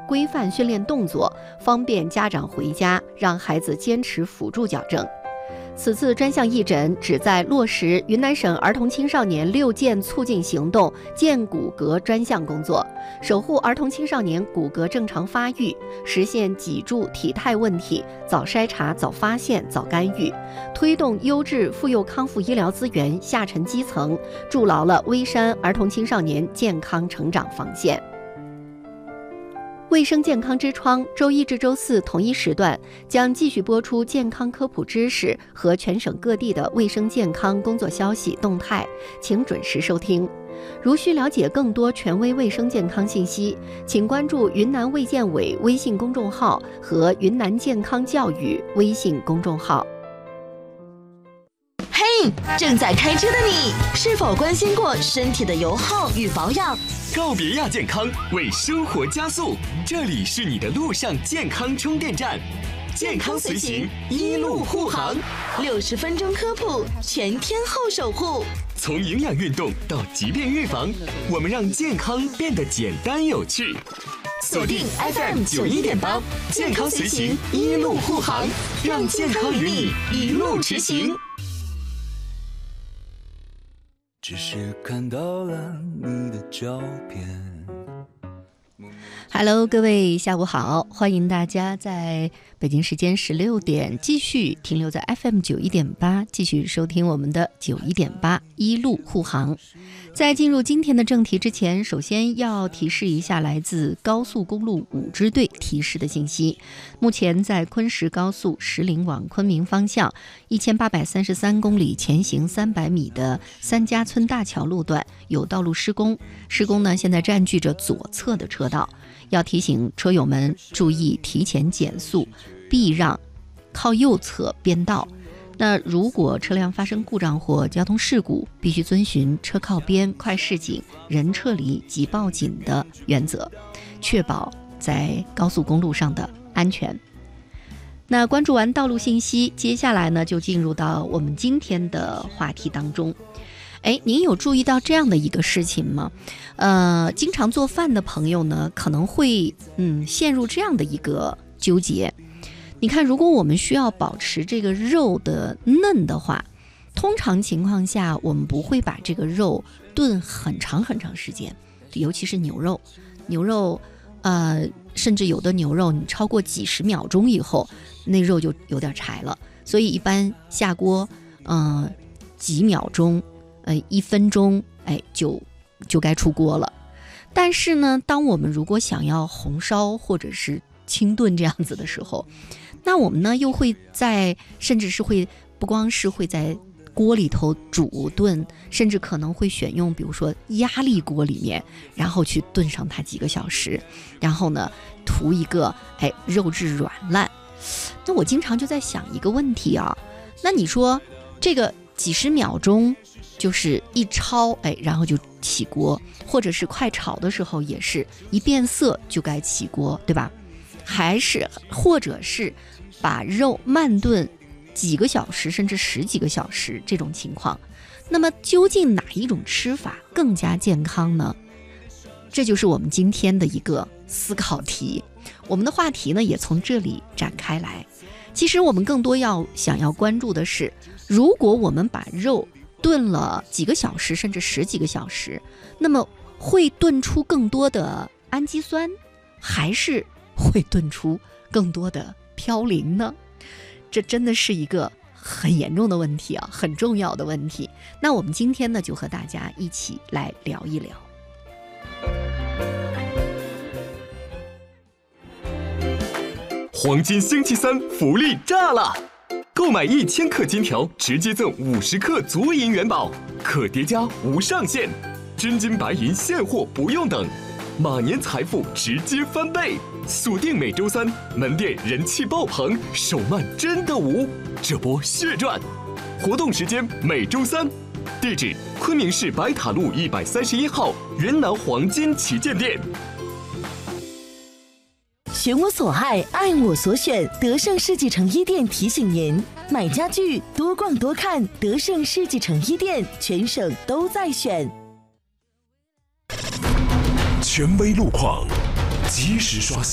规范训练动作，方便家长回家，让孩子坚持辅助矫正。此次专项义诊旨在落实云南省儿童青少年6健促进行动健骨骼专项工作，守护儿童青少年骨骼正常发育，实现脊柱体态问题早筛查、早发现、早干预，推动优质妇幼康复医疗资源下沉基层，筑牢了微山儿童青少年健康成长防线。卫生健康之窗周一至周四同一时段将继续播出健康科普知识和全省各地的卫生健康工作消息动态，请准时收听。如需了解更多权威卫生健康信息，请关注云南卫健委微信公众号和云南健康教育微信公众号。 嘿，正在开车的你，是否关心过身体的油耗与保养？ 告别亚健康，为生活加速，这里是你的路上健康充电站，健康随行，一路护航 ，60分钟科普，全天候守护。 从营养运动到疾病预防，我们让健康变得简单有趣。 锁定 FM 91.8， 健康随行，一路护航，让健康与你一路驰行。 只是看到了你的照片。 Hello， 各位下午好，欢迎大家在北京时间16点继续停留在 FM 91.8，继续收听我们的91.8一路护航。在进入今天的正题之前，首先要提示一下来自高速公路5支队提示的信息。目前在昆石高速石林往昆明方向1833公里前行300米的三家村大桥路段有道路施工，施工呢现在占据着左侧的车道，要提醒车友们注意提前减速，避让靠右侧边道。那如果车辆发生故障或交通事故，必须遵循车靠边、快示警、人撤离及报警的原则，确保在高速公路上的安全。那关注完道路信息，接下来呢就进入到我们今天的话题当中。您有注意到这样的一个事情吗？经常做饭的朋友呢，可能会陷入这样的一个纠结。你看，如果我们需要保持这个肉的嫩的话，通常情况下我们不会把这个肉炖很长很长时间，尤其是牛肉，甚至有的牛肉你超过几十秒钟以后，那肉就有点柴了，所以一般下锅几秒钟1分钟就该出锅了。但是呢，当我们如果想要红烧或者是清炖这样子的时候，那我们呢又会甚至是不光是会在锅里头煮炖，甚至可能会选用比如说压力锅里面，然后去炖上它几个小时，然后呢图一个肉质软烂。那我经常就在想一个问题啊，那你说这个几十秒钟就是一焯然后就起锅，或者是快炒的时候也是一变色就该起锅，对吧？或者是把肉慢炖几个小时甚至10几个小时这种情况，那么究竟哪一种吃法更加健康呢？这就是我们今天的一个思考题。我们的话题呢也从这里展开来。其实我们更多想要关注的是，如果我们把肉炖了几个小时甚至10几个小时，那么会炖出更多的氨基酸，还是会炖出更多的嘌呤呢？这真的是一个很严重的问题啊，很重要的问题。那我们今天呢就和大家一起来聊一聊。 黄金星期三福利炸了！购买1000克金条，直接赠50克足银元宝，可叠加无上限，真金白银现货不用等，马年财富直接翻倍。锁定每周三，门店人气爆棚，手慢真的无，这波血赚！活动时间每周三，地址昆明市白塔路131号云南黄金旗舰店。 选我所爱，爱我所选。德胜世纪城一店提醒您：买家具多逛多看，德胜世纪城一店全省都在选。 权威路况，及时刷新。